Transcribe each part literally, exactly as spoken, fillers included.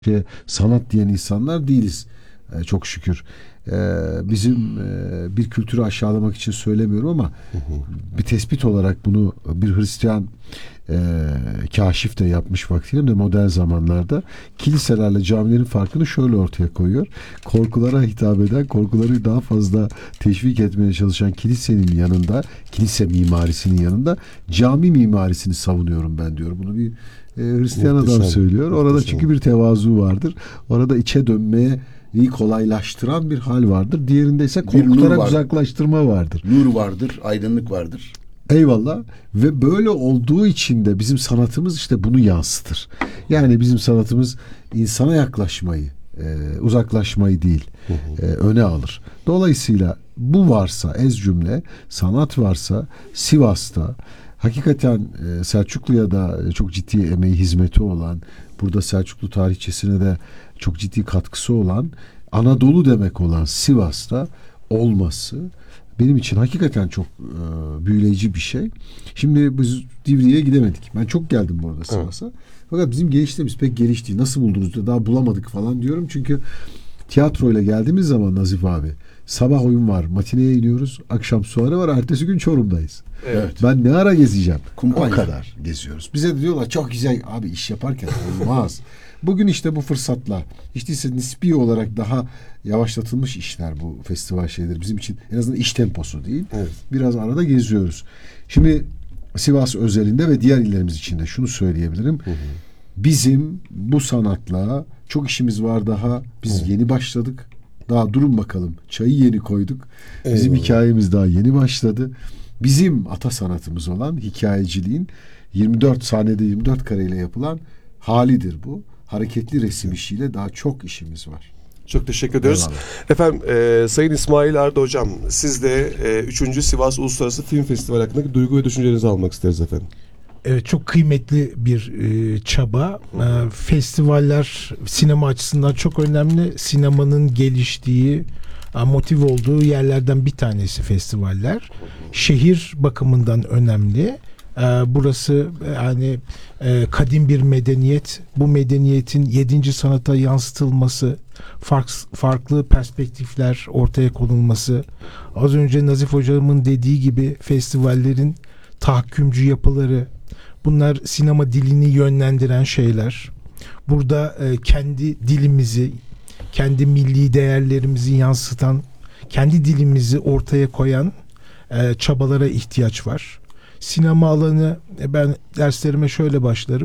Şey, sanat diyen insanlar değiliz. E, çok şükür. E, bizim e, bir kültürü aşağılamak için söylemiyorum ama hı hı. bir tespit olarak bunu bir Hristiyan e, kaşif de yapmış vaktiyle de modern zamanlarda kiliselerle camilerin farkını şöyle ortaya koyuyor. Korkulara hitap eden, korkuları daha fazla teşvik etmeye çalışan kilisenin yanında, kilise mimarisinin yanında cami mimarisini savunuyorum ben diyor. Bunu bir e, Hristiyan muhteşem, adam söylüyor. Orada muhteşem. Çünkü bir tevazu vardır. Orada içe dönmeye iyi kolaylaştıran bir hal vardır. Diğerinde ise korkutarak var. uzaklaştırma vardır. Nur vardır, aydınlık vardır. Eyvallah. Ve böyle olduğu için de bizim sanatımız işte bunu yansıtır. Yani bizim sanatımız insana yaklaşmayı, e, uzaklaşmayı değil, hı hı. E, öne alır. Dolayısıyla bu varsa, ez cümle sanat varsa Sivas'ta hakikaten e, Selçuklu'ya da çok ciddi emeği, hizmeti olan, burada Selçuklu tarihçesine de çok ciddi katkısı olan, Anadolu demek olan Sivas'ta olması benim için hakikaten çok e, büyüleyici bir şey. Şimdi biz Divriğe gidemedik. Ben çok geldim bu arada Sivas'a. Evet. Fakat bizim gençliğimiz pek geniş değil. Nasıl buldunuz diyor. Daha bulamadık falan diyorum. Çünkü tiyatroyla geldiğimiz zaman Nazif abi, sabah oyun var, matineye iniyoruz, akşam suarı var, ertesi gün Çorum'dayız. Evet. Ben ne ara gezeceğim? Kumpanya. O kadar geziyoruz. Bize de diyorlar çok güzel abi, iş yaparken olmaz. Bugün işte bu fırsatla, işte ise nispi olarak daha yavaşlatılmış işler bu festival şeyleri. Bizim için en azından iş temposu değil. Evet. Biraz arada geziyoruz. Şimdi Sivas özelinde ve diğer illerimiz için de şunu söyleyebilirim. Hı hı. Bizim bu sanatla çok işimiz var daha. Biz hı. yeni başladık. Daha durun bakalım. Çayı yeni koyduk. Bizim Eyvallah. hikayemiz daha yeni başladı. Bizim ata sanatımız olan hikayeciliğin yirmi dört sahnede yirmi dört kareyle yapılan halidir bu. Hareketli resim işiyle daha çok işimiz var. Çok teşekkür ediyoruz. Eyvallah. Efendim e, Sayın İsmail Arda Hocam, siz de e, üçüncü Sivas Uluslararası Film Festivali hakkındaki duygu ve düşüncelerinizi almak isteriz efendim. Evet, çok kıymetli bir e, çaba. E, festivaller sinema açısından çok önemli. Sinemanın geliştiği, motive olduğu yerlerden bir tanesi festivaller. Şehir bakımından önemli. E, burası yani e, kadim bir medeniyet. Bu medeniyetin yedinci sanata yansıtılması, fark, farklı perspektifler ortaya konulması. Az önce Nazif Hocam'ın dediği gibi festivallerin tahakkümcü yapıları, bunlar sinema dilini yönlendiren şeyler. Burada e, kendi dilimizi, kendi milli değerlerimizi yansıtan, kendi dilimizi ortaya koyan e, çabalara ihtiyaç var. Sinema alanı, e, ben derslerime şöyle başlarım.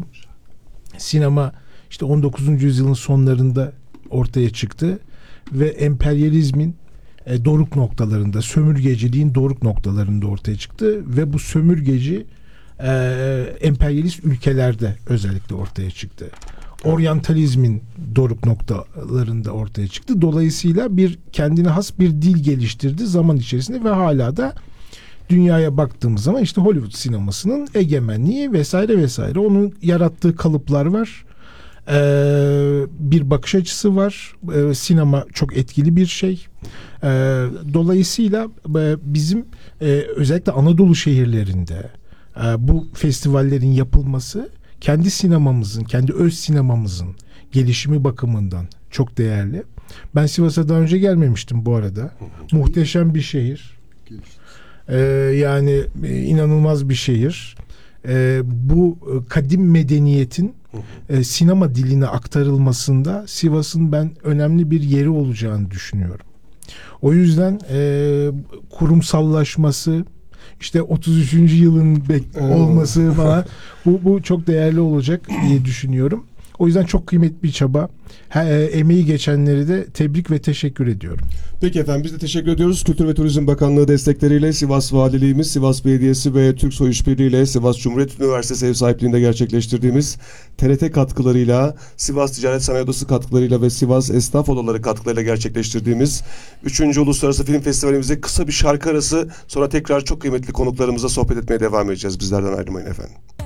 Sinema işte on dokuzuncu yüzyılın sonlarında ortaya çıktı ve emperyalizmin e, doruk noktalarında, sömürgeciliğin doruk noktalarında ortaya çıktı ve bu sömürgeci e, emperyalist ülkelerde özellikle ortaya çıktı. Oryantalizmin doruk noktalarında ortaya çıktı. Dolayısıyla bir kendine has bir dil geliştirdi zaman içerisinde ve hala da dünyaya baktığımız zaman işte Hollywood sinemasının egemenliği vesaire vesaire, onun yarattığı kalıplar var. Ee, bir bakış açısı var. Ee, sinema çok etkili bir şey. Ee, dolayısıyla e, bizim e, özellikle Anadolu şehirlerinde e, bu festivallerin yapılması kendi sinemamızın, kendi öz sinemamızın gelişimi bakımından çok değerli. Ben Sivas'a daha önce gelmemiştim bu arada. Muhteşem bir şehir. Ee, yani e, inanılmaz bir şehir. Ee, bu kadim medeniyetin e, sinema diline aktarılmasında Sivas'ın ben önemli bir yeri olacağını düşünüyorum. O yüzden e, kurumsallaşması, işte otuz üçüncü yılın bek- olması falan bu, bu çok değerli olacak diye düşünüyorum. O yüzden çok kıymetli bir çaba. Ha, e, emeği geçenleri de tebrik ve teşekkür ediyorum. Peki efendim, biz de teşekkür ediyoruz. Kültür ve Turizm Bakanlığı destekleriyle Sivas Valiliğimiz, Sivas Belediyesi ve Türk Soy İşbirliği ile Sivas Cumhuriyet Üniversitesi ev sahipliğinde gerçekleştirdiğimiz T R T katkılarıyla, Sivas Ticaret Sanayi Odası katkılarıyla ve Sivas Esnaf Odaları katkılarıyla gerçekleştirdiğimiz üçüncü Uluslararası Film Festivalimizde kısa bir şarkı arası, sonra tekrar çok kıymetli konuklarımızla sohbet etmeye devam edeceğiz. Bizlerden ayrılmayın efendim.